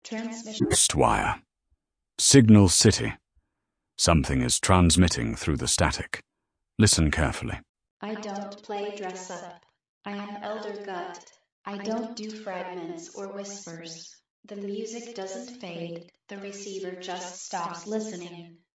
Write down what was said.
Transmission. Wire. Signal City. Something is transmitting through the static. Listen carefully. I don't play dress up. I am Elder Gut. I don't do fragments or whispers. The music doesn't fade, the receiver just stops listening.